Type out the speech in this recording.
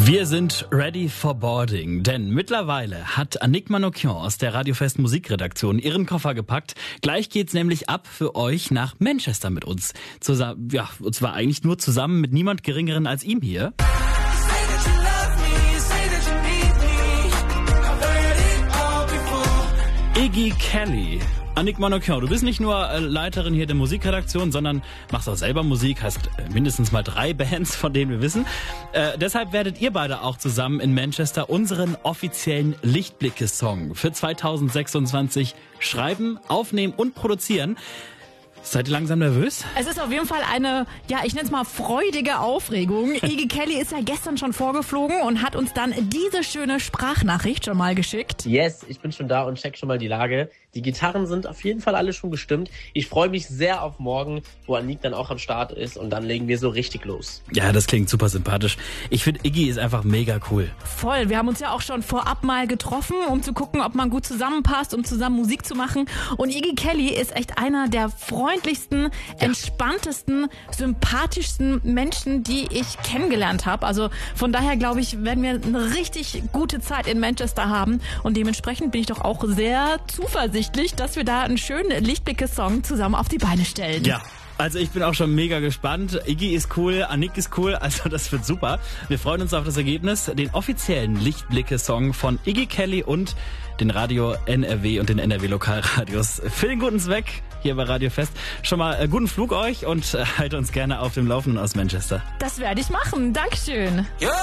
Wir sind ready for boarding, denn mittlerweile hat Annick Manoukian aus der Radio Fest Musikredaktion ihren Koffer gepackt. Gleich geht's nämlich ab für euch nach Manchester mit uns. Zusammen, ja, und zwar eigentlich nur zusammen mit niemand Geringeren als ihm hier. Iggy Kelly. Annick Manoukian, du bist nicht nur Leiterin hier der Musikredaktion, sondern machst auch selber Musik, hast mindestens mal 3 Bands, von denen wir wissen. Deshalb werdet ihr beide auch zusammen in Manchester unseren offiziellen Lichtblicke-Song für 2026 schreiben, aufnehmen und produzieren. Seid ihr langsam nervös? Es ist auf jeden Fall eine, ja, ich nenne es mal freudige Aufregung. Iggy Kelly ist ja gestern schon vorgeflogen und hat uns dann diese schöne Sprachnachricht schon mal geschickt. Yes, ich bin schon da und check schon mal die Lage. Die Gitarren sind auf jeden Fall alle schon gestimmt. Ich freue mich sehr auf morgen, wo Annick dann auch am Start ist und dann legen wir so richtig los. Ja, das klingt super sympathisch. Ich finde, Iggy ist einfach mega cool. Voll, wir haben uns ja auch schon vorab mal getroffen, um zu gucken, ob man gut zusammenpasst, um zusammen Musik zu machen. Und Iggy Kelly ist echt einer der freundlichsten, entspanntesten, sympathischsten Menschen, die ich kennengelernt habe. Also von daher glaube ich, werden wir eine richtig gute Zeit in Manchester haben. Und dementsprechend bin ich doch auch sehr zuversichtlich, dass wir da einen schönen Lichtblicke-Song zusammen auf die Beine stellen. Ja. Also ich bin auch schon mega gespannt. Iggy ist cool, Annick ist cool, also das wird super. Wir freuen uns auf das Ergebnis, den offiziellen Lichtblicke-Song von Iggy Kelly und den Radio NRW und den NRW-Lokalradios für den guten Zweck hier bei Radio Fest. Schon mal guten Flug euch und halt uns gerne auf dem Laufenden aus Manchester. Das werde ich machen. Dankeschön. Ja.